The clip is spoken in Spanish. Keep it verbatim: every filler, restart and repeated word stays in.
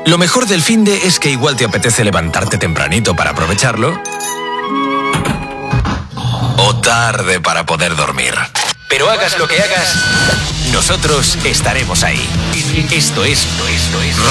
Lo mejor del finde es que igual te apetece levantarte tempranito para aprovecharlo, o tarde para poder dormir. Pero hagas lo que hagas, nosotros estaremos ahí. Esto es, esto es